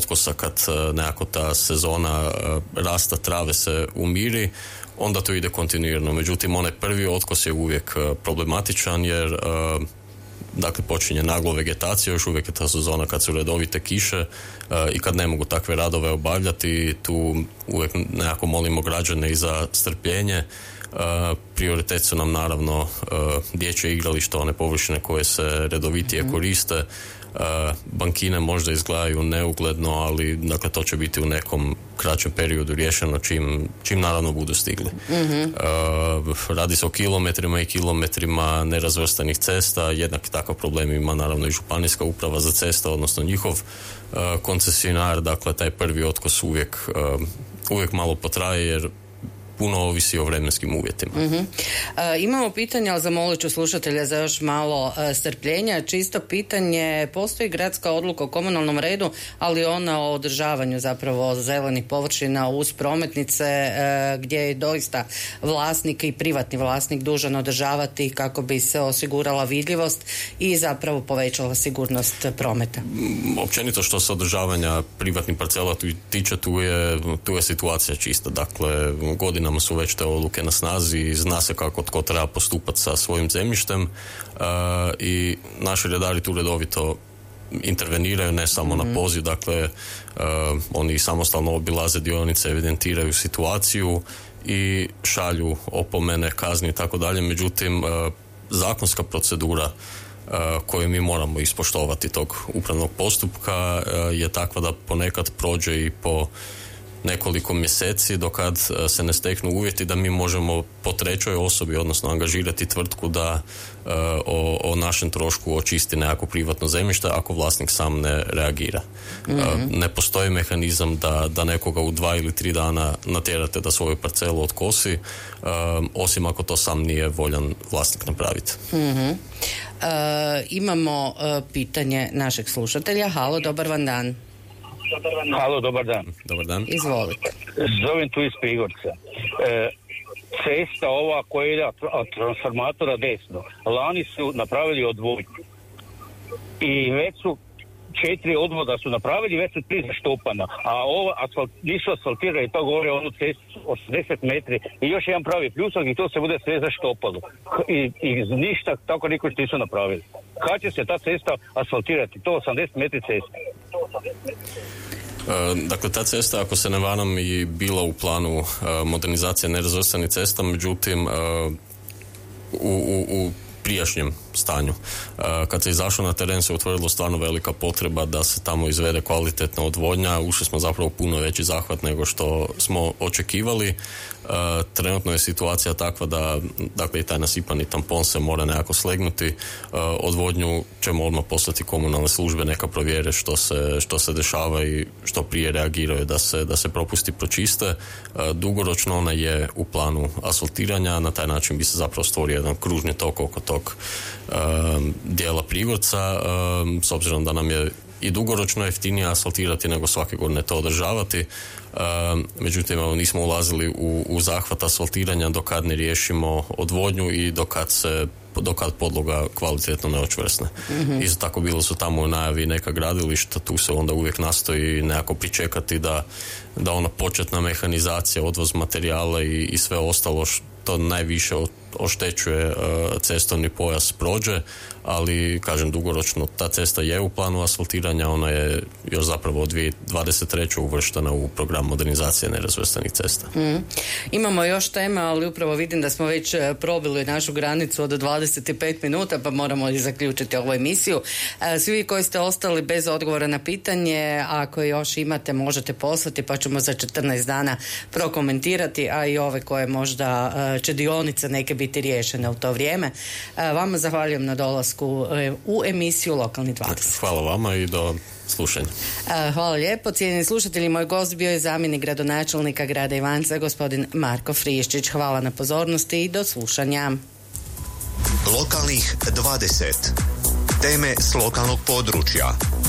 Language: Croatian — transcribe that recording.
otkosa kad nekako ta sezona rasta trave se umiri, onda to ide kontinuirano. Međutim, onaj prvi otkos je uvijek problematičan jer dakle počinje naglo vegetacija, još uvijek je ta sezona kad su redovite kiše i kad ne mogu takve radove obavljati, tu uvijek nekako molimo građane i za strpljenje. Prioritet su nam naravno dječje igrališta, one površine koje se redovitije koriste. Bankine možda izgledaju neugledno, ali dakle to će biti u nekom kraćem periodu riješeno čim naravno budu stigli. Radi se o kilometrima i kilometrima nerazvrstanih cesta. Jednaki takav problem ima naravno i županijska uprava za ceste, odnosno njihov koncesionar. Dakle taj prvi otkos uvijek malo potraje jer puno ovisi o vremenskim uvjetima. Imamo pitanje, ali zamolit ću slušatelja za još malo strpljenja. Čisto pitanje, postoji gradska odluka o komunalnom redu, ali ona o održavanju zapravo zelenih površina uz prometnice gdje je doista vlasnik i privatni vlasnik dužan održavati kako bi se osigurala vidljivost i zapravo povećala sigurnost prometa. Općenito što se održavanja privatnih parcela tiče, tu je situacija čista. Dakle, godinama su već te odluke na snazi i zna se kako tko treba postupati sa svojim zemljištem i naši redari tu redovito interveniraju, ne samo na poziv, dakle oni samostalno obilaze dionice, evidentiraju situaciju i šalju opomene, kazni i tako dalje. Međutim, zakonska procedura koju mi moramo ispoštovati tog upravnog postupka je takva da ponekad prođe i po nekoliko mjeseci dokad se ne steknu uvjeti da mi možemo po trećoj osobi, odnosno angažirati tvrtku da o našem trošku očisti nekako privatno zemljište ako vlasnik sam ne reagira. Ne postoji mehanizam da nekoga u 2 ili 3 dana natjerate da svoju parcelu otkosi, osim ako to sam nije voljan vlasnik napraviti. Imamo pitanje našeg slušatelja. Halo, dobar vam dan. Halo, dobar dan. Dobar dan. Izvolite. Zovem tu iz Prigorca. Cesta ova koja ide od transformatora desno, lani su napravili odvodnju i već su 4 odvoda su napravili, već su 3 zaštopana, a ovo nisu asfaltirali, to govore onu cestu 80 metri i još jedan pravi pljusak i to se bude sve zaštopalo. I ništa tako niko što nisu napravili. Kad će se ta cesta asfaltirati? To 80 metri ceste. Dakle, ta cesta, ako se ne varam, i bila u planu modernizacije nerazvrstanih cesta, međutim u prijašnjem stanju. Kad se izašlo na teren se utvrdilo stvarno velika potreba da se tamo izvede kvalitetna odvodnja. Ušli smo zapravo puno veći zahvat nego što smo očekivali. Trenutno je situacija takva da dakle i taj nasipani tampon se mora nekako slegnuti. Odvodnju ćemo odmah poslati komunalne službe, neka provjere što se dešava i što prije reagiraju da se propusti pročiste. Dugoročno ona je u planu asfaltiranja, na taj način bi se zapravo stvorio jedan kružni tok oko tog dijela Prigorca, s obzirom da nam je i dugoročno jeftinije asfaltirati nego svake godine to održavati. Međutim, nismo ulazili u zahvat asfaltiranja dokad ne riješimo odvodnju i dokad podloga kvalitetno ne očvrsne. Isto tako bilo su tamo u najavi neka gradilišta, tu se onda uvijek nastoji nekako pričekati da ona početna mehanizacija, odvoz materijala i sve ostalo što najviše oštećuje cestovni pojas prođe, ali kažem dugoročno ta cesta je u planu asfaltiranja, ona je još zapravo od 2023. uvrštena u program modernizacije nerazvrstanih cesta. Imamo još tema, ali upravo vidim da smo već probili našu granicu od 25 minuta, pa moramo i zaključiti ovu emisiju. Svi koji ste ostali bez odgovora na pitanje, ako još imate, možete poslati, pa ćemo za 14 dana prokomentirati, a i ove koje možda će dionice neke biti riješene u to vrijeme. Vama zahvaljujem na dolasku u emisiju Lokalni 20. Hvala vama i do slušanja. Hvala lijepo. Cijenjeni slušatelji, moj gost bio je zamjenik gradonačelnika grada Ivanca, gospodin Marko Friščić. Hvala na pozornosti i do slušanja. Lokalnih 20. Teme s lokalnog područja.